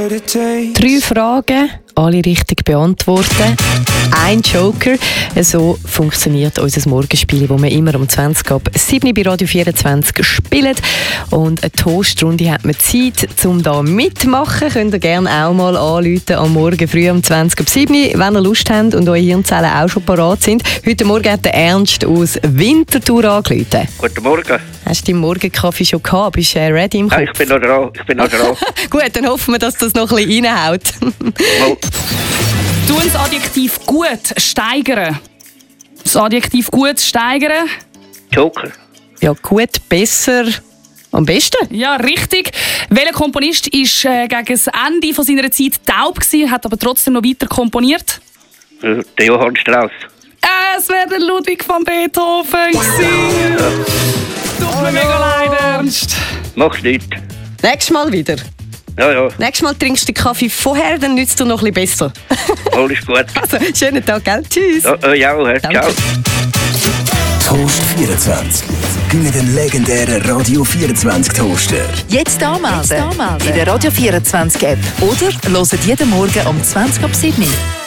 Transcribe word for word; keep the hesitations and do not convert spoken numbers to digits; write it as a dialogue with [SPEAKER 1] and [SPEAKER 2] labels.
[SPEAKER 1] Drei Fragen, alle richtig beantworten. Ein Joker. So funktioniert unser Morgenspiel, das wir immer um zwanzig ab sieben bei Radio vierundzwanzig spielen. Und eine Toastrunde hat man Zeit, um da mitzumachen. Könnt ihr gerne auch mal anrufen am Morgen früh um zwanzig ab sieben, wenn ihr Lust habt und eure Hirnzellen auch schon parat sind. Heute Morgen hat der Ernst aus Winterthur angerufen.
[SPEAKER 2] Guten Morgen.
[SPEAKER 1] Hast du deinen Morgenkaffee schon gehabt? Bist du ready im Kopf?
[SPEAKER 2] Ja, ich bin noch dran. Ich bin noch dran.
[SPEAKER 1] Gut, dann hoffen wir, dass das noch ein bisschen reinhaut.
[SPEAKER 2] Mal.
[SPEAKER 3] Du das Adjektiv gut steigern. Das Adjektiv gut steigern.
[SPEAKER 2] Joker.
[SPEAKER 1] Ja, gut, besser, am besten.
[SPEAKER 3] Ja, richtig. Welcher Komponist war äh, gegen das Ende von seiner Zeit taub gewesen, hat aber trotzdem noch weiter komponiert?
[SPEAKER 2] Äh, Der Johann Strauss.
[SPEAKER 3] Äh, es wäre der Ludwig van Beethoven gewesen. Tut mir mega leid, Ernst.
[SPEAKER 2] Mach's nicht.
[SPEAKER 1] Nächstes Mal wieder.
[SPEAKER 2] Ja, ja.
[SPEAKER 1] Nächstes Mal trinkst du den Kaffee vorher, dann nützt du noch ein bisschen besser.
[SPEAKER 2] Alles gut.
[SPEAKER 1] Also, schönen Tag, gell? Tschüss.
[SPEAKER 2] Ja, äh, ja, äh, ciao.
[SPEAKER 4] Toast vierundzwanzig. Gewinne den legendären Radio vierundzwanzig Toaster.
[SPEAKER 5] Jetzt anmelden. Jetzt anmelden. In der Radio vierundzwanzig App. Oder hört jeden Morgen um zwanzig ab sieben.